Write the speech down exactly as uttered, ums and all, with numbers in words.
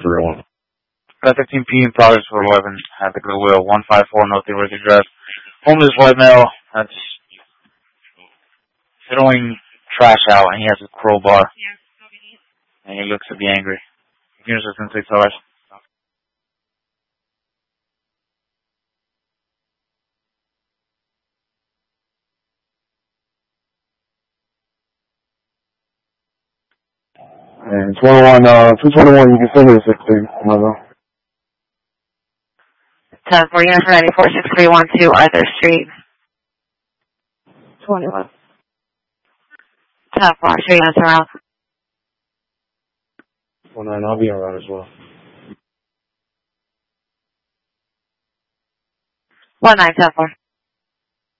three oh one. At fifteen p m, progress for eleven at the Goodwill, one five four North River Drive. Homeless white male that's throwing trash out, and he has a crowbar. And he looks to be angry. Unit system six hours. And twenty-one, uh, two twenty-one, you can send me to sixteen, mother. ten four, unit for ninety-four six three one two Arthur Street. twenty-one. ten four, show units around. Well, nine, I'll be around as well. one nine, ten four.